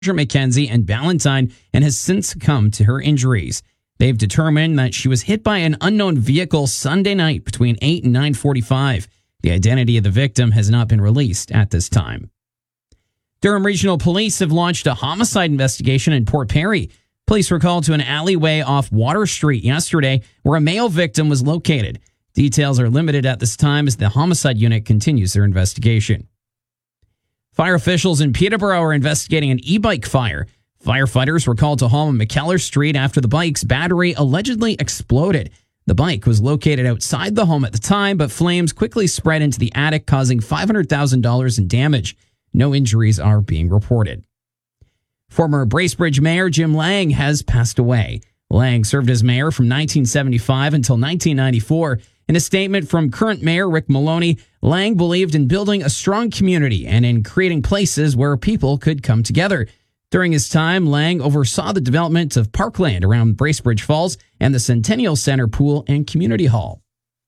McKenzie and Ballantyne and has since succumbed to her injuries. They've determined that she was hit by an unknown vehicle Sunday night between 8 and 9:45. The identity of the victim has not been released at this time. Durham Regional Police have launched a homicide investigation in Port Perry. Police were called to an alleyway off Water Street yesterday where a male victim was located. Details are limited at this time as the homicide unit continues their investigation. Fire officials in Peterborough are investigating an e-bike fire. Firefighters were called to home on McKellar Street after the bike's battery allegedly exploded. The bike was located outside the home at the time, but flames quickly spread into the attic, causing $500,000 in damage. No injuries are being reported. Former Bracebridge Mayor Jim Lang has passed away. Lang served as mayor from 1975 until 1994. In a statement from current mayor Rick Maloney, Lang believed in building a strong community and in creating places where people could come together. During his time, Lang oversaw the development of parkland around Bracebridge Falls and the Centennial Center Pool and Community Hall.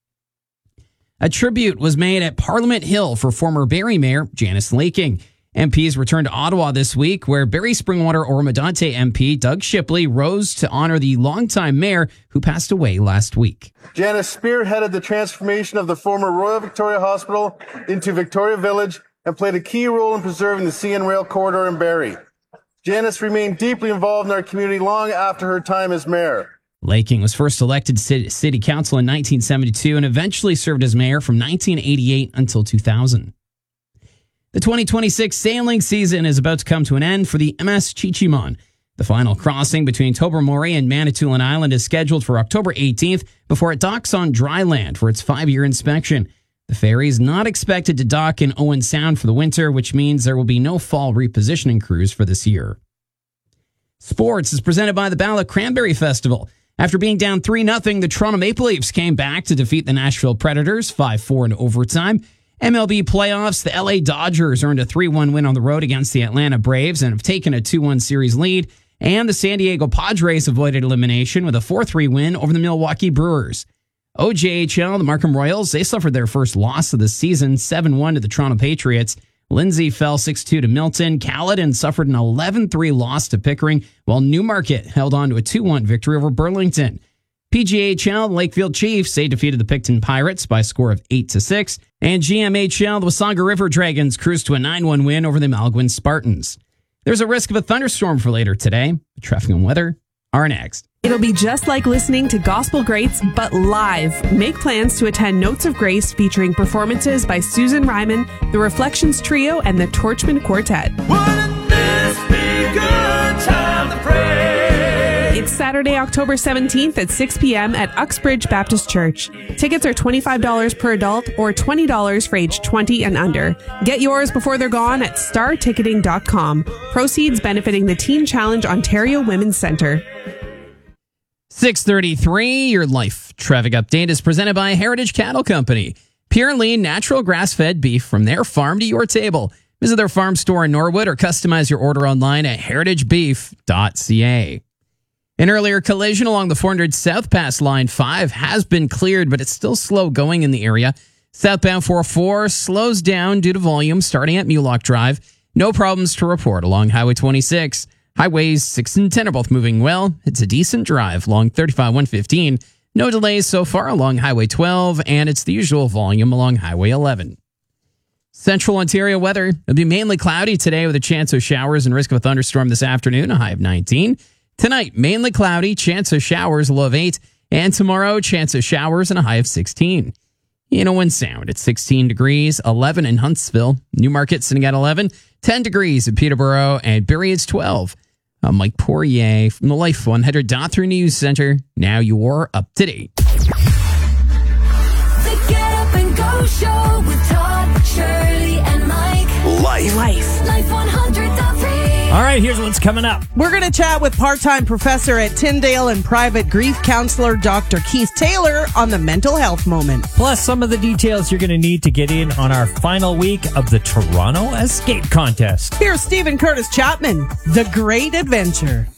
A tribute was made at Parliament Hill for former Barrie Mayor Janice Laking. MPs returned to Ottawa this week, where Barrie Springwater Oromadante MP Doug Shipley rose to honor the longtime mayor who passed away last week. Janice spearheaded the transformation of the former Royal Victoria Hospital into Victoria Village and played a key role in preserving the CN Rail corridor in Barrie. Janice remained deeply involved in our community long after her time as mayor. Laking was first elected to City Council in 1972 and eventually served as mayor from 1988 until 2000. The 2026 sailing season is about to come to an end for the MS Chichimon. The final crossing between Tobermory and Manitoulin Island is scheduled for October 18th before it docks on dry land for its 5-year inspection. The ferry is not expected to dock in Owen Sound for the winter, which means there will be no fall repositioning cruise for this year. Sports is presented by the Bala Cranberry Festival. After being down 3-0, the Toronto Maple Leafs came back to defeat the Nashville Predators 5-4 in overtime. MLB playoffs, the LA Dodgers earned a 3-1 win on the road against the Atlanta Braves and have taken a 2-1 series lead. And the San Diego Padres avoided elimination with a 4-3 win over the Milwaukee Brewers. OJHL, the Markham Royals, they suffered their first loss of the season, 7-1 to the Toronto Patriots. Lindsay fell 6-2 to Milton. Caledon suffered an 11-3 loss to Pickering, while Newmarket held on to a 2-1 victory over Burlington. PGHL, the Lakefield Chiefs, they defeated the Picton Pirates by a score of 8-6. And GMHL, the Wasaga River Dragons cruised to a 9-1 win over the Malguin Spartans. There's a risk of a thunderstorm for later today. Traffic and weather are next. It'll be just like listening to Gospel Greats, but live. Make plans to attend Notes of Grace featuring performances by Susan Ryman, the Reflections Trio, and the Torchman Quartet. Wouldn't this be a good time to pray? It's Saturday, October 17th at 6 p.m. at Uxbridge Baptist Church. Tickets are $25 per adult or $20 for age 20 and under. Get yours before they're gone at starticketing.com. Proceeds benefiting the Teen Challenge Ontario Women's Centre. 6:33, your life traffic update is presented by Heritage Cattle Company. Pure, lean, natural, grass-fed beef from their farm to your table. Visit their farm store in Norwood or customize your order online at heritagebeef.ca. An earlier collision along the 400 South Pass Line 5 has been cleared, but it's still slow going in the area. Southbound 404 slows down due to volume starting at Mulock Drive. No problems to report along Highway 26. Highways 6 and 10 are both moving well. It's a decent drive along 35-115. No delays so far along Highway 12, and it's the usual volume along Highway 11. Central Ontario weather. It'll be mainly cloudy today with a chance of showers and risk of a thunderstorm this afternoon, a high of 19. Tonight, mainly cloudy, chance of showers, a low of 8. And tomorrow, chance of showers and a high of 16. In Owen Sound, it's 16 degrees, 11 in Huntsville. Newmarket sitting at 11, 10 degrees in Peterborough, and Barrie it's 12. I'm Mike Poirier from the Life 100 Dothru News Center. Now you're up to date. The Get Up and Go Show with Todd, Shirley, and Mike. Life. Life 100.3. All right, here's what's coming up. We're going to chat with part-time professor at Tyndale and private grief counselor Dr. Keith Taylor on the mental health moment. Plus, some of the details you're going to need to get in on our final week of the Toronto Escape Contest. Here's Stephen Curtis Chapman, The Great Adventure.